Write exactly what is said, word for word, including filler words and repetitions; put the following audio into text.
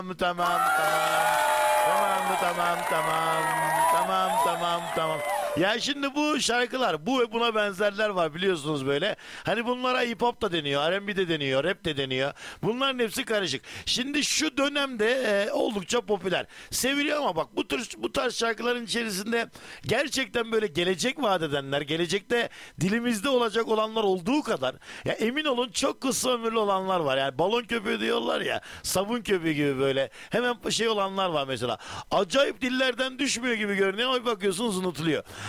Tamam tamam tamam tamam tamam tamam tamam tamam. Ya şimdi bu şarkılar, bu ve buna benzerler var biliyorsunuz böyle. Hani bunlara hip hop da deniyor, R and B de deniyor, rap de deniyor. Bunların hepsi karışık. Şimdi şu dönemde e, oldukça popüler. Seviliyor ama bak bu tür bu tarz şarkıların içerisinde gerçekten böyle gelecek vaat edenler, gelecekte dilimizde olacak olanlar olduğu kadar ya emin olun çok kısa ömürlü olanlar var. Yani balon köpüğü diyorlar ya, sabun köpüğü gibi böyle. Hemen şey olanlar var mesela. Acayip dillerden düşmüyor gibi görünüyor ama bir bakıyorsunuz unutuluyor.